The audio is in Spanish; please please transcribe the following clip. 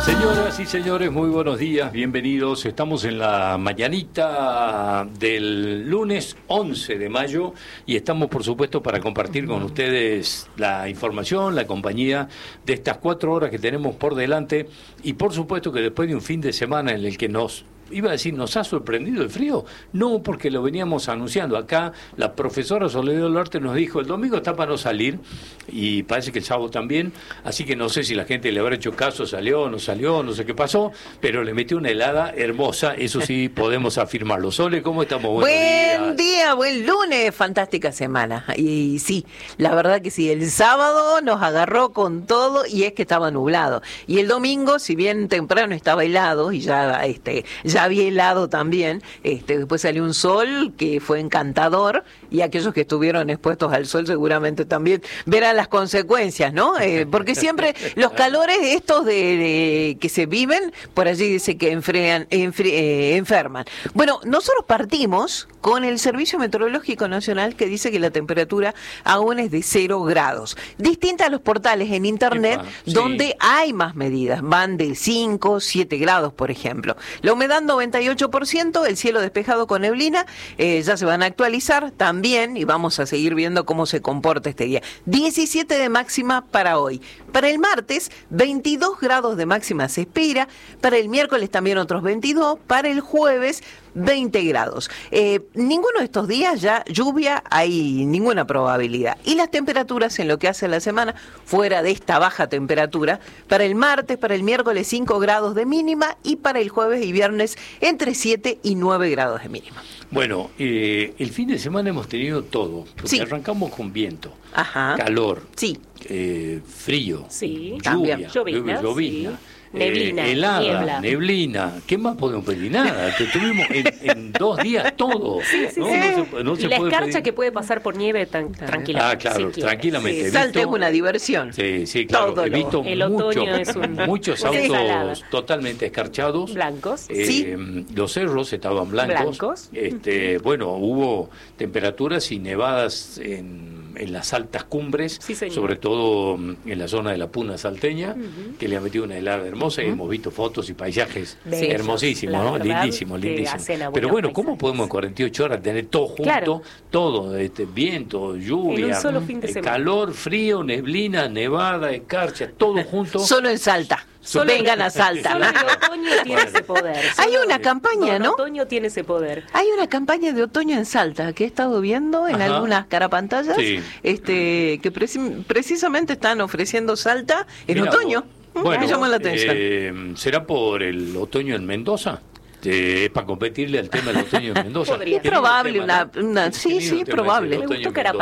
Señoras y señores, muy buenos días, bienvenidos. Estamos en la mañanita del lunes 11 de mayo y estamos, por supuesto, para compartir con ustedes la información, la compañía de estas 4 horas que tenemos por delante y, por supuesto, que después de un fin de semana en el que nos ha sorprendido el frío. No, porque lo veníamos anunciando. Acá la profesora Soledad Olarte nos dijo, el domingo está para no salir, y parece que el sábado también, así que no sé si la gente le habrá hecho caso, salió, no sé qué pasó, pero le metió una helada hermosa, eso sí podemos afirmarlo. Sole, ¿cómo estamos? Buen día, buen lunes, fantástica semana. Y sí, la verdad que sí, el sábado nos agarró con todo y es que estaba nublado. Y el domingo, si bien temprano estaba helado y ya había helado también, después salió un sol que fue encantador y aquellos que estuvieron expuestos al sol seguramente también verán las consecuencias, ¿no? Porque siempre los calores estos de que se viven, por allí dice que enferman. Bueno, nosotros partimos con el Servicio Meteorológico Nacional que dice que la temperatura aún es de 0 grados. Distinta a los portales en internet donde hay más medidas, van de 5, 7 grados, por ejemplo. La humedad 98%, el cielo despejado con neblina, ya se van a actualizar también y vamos a seguir viendo cómo se comporta este día. 17 de máxima para hoy. Para el martes, 22 grados de máxima se espera, para el miércoles también otros 22, para el jueves 20 grados. Ninguno de estos días ya lluvia, hay ninguna probabilidad. Y las temperaturas en lo que hace la semana, fuera de esta baja temperatura, para el martes, para el miércoles 5 grados de mínima y para el jueves y viernes entre 7 y 9 grados de mínima. Bueno, el fin de semana hemos tenido todo, porque arrancamos con viento, calor, frío, lluvia, llovizna. Neblina, helada, neblina, ¿qué más podemos pedir? Nada, que tuvimos en 2 días todo. No se la escarcha pedir. Que puede pasar por nieve tranquilamente. Claro, tranquilamente. Salta es una diversión. Sí, claro. He visto muchos autos totalmente escarchados. Blancos. Los cerros estaban blancos. Bueno, hubo temperaturas y nevadas en las altas cumbres, sobre todo en la zona de la Puna salteña, que le ha metido una helada hermosa y hemos visto fotos y paisajes hermosísimos, ¿no? Lindísimos. Pero bueno, ¿cómo podemos en 48 horas tener todo junto, todo, viento, lluvia, en un solo fin de semana. Calor, frío, neblina, nevada, escarcha, todo junto? Solo en Salta. Vengan a Salta. Solo el otoño tiene ese poder. Hay una campaña, ¿no? El otoño tiene ese poder. Hay una campaña de otoño en Salta que he estado viendo en algunas carapantallas, que precisamente están ofreciendo Salta en otoño. Bueno, me llamó la atención. ¿Será por el otoño en Mendoza? Para competirle al tema del otoño en Mendoza. Es probable, sí, probable. Me gustó